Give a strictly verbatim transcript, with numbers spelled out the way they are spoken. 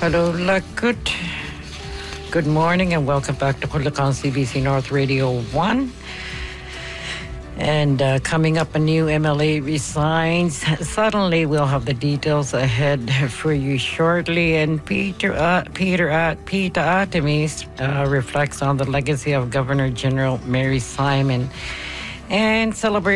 Hello, Lakut. Good morning and welcome back to Kulakan C B C North Radio one. And uh, coming up, a new M L A resigns. Suddenly, we'll have the details ahead for you shortly. And Peter uh, Peter uh, Peter Artemis uh, reflects on the legacy of Governor General Mary Simon and celebrates